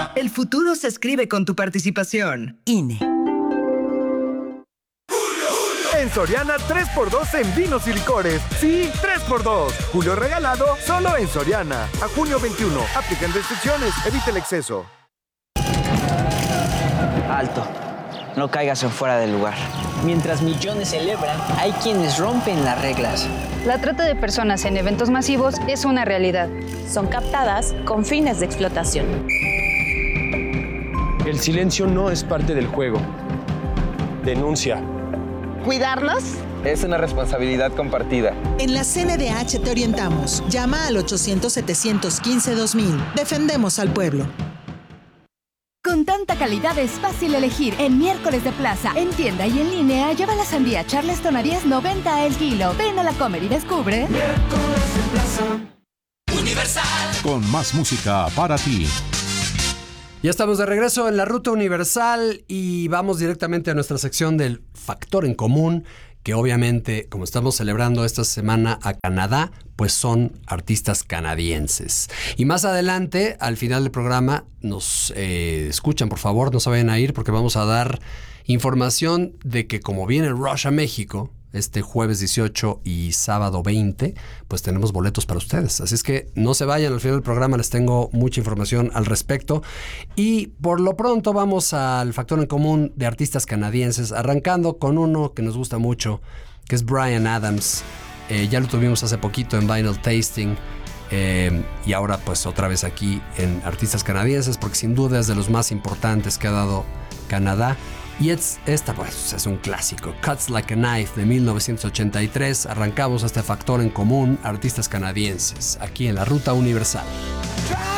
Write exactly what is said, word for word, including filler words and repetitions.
El futuro se escribe con tu participación. I N E. En Soriana, tres por dos en vinos y licores. Sí, tres por dos. Julio regalado, solo en Soriana. A junio veintiuno. Aplican restricciones. Evita el exceso. Alto. No caigas en fuera del lugar. Mientras millones celebran, hay quienes rompen las reglas. La trata de personas en eventos masivos es una realidad. Son captadas con fines de explotación. El silencio no es parte del juego. Denuncia. ¿Cuidarnos? Es una responsabilidad compartida. En la C N D H te orientamos. Llama al ochocientos, setecientos quince, dos mil. Defendemos al pueblo. Con tanta calidad es fácil elegir. En miércoles de plaza, en tienda y en línea, lleva la sandía Charleston a diez noventa el kilo. Ven a la Comer y descubre. Miércoles de plaza. Universal. Con más música para ti. Ya estamos de regreso en la Ruta Universal y vamos directamente a nuestra sección del Factor en Común, que obviamente, como estamos celebrando esta semana a Canadá, pues son artistas canadienses. Y más adelante, al final del programa, nos eh, escuchan, por favor, no se vayan a ir porque vamos a dar información de que como viene Rush a México, este jueves dieciocho y sábado veinte, pues tenemos boletos para ustedes. Así es que no se vayan, al final del programa les tengo mucha información al respecto. Y por lo pronto vamos al Factor en Común de artistas canadienses, arrancando con uno que nos gusta mucho, que es Bryan Adams. Eh, ya lo tuvimos hace poquito en Vinyl Tasting. Eh, y ahora pues otra vez aquí en Artistas Canadienses, porque sin duda es de los más importantes que ha dado Canadá. Y es, esta pues es un clásico, Cuts Like a Knife de mil novecientos ochenta y tres. Arrancamos este Factor en Común, artistas canadienses, aquí en la Ruta Universal.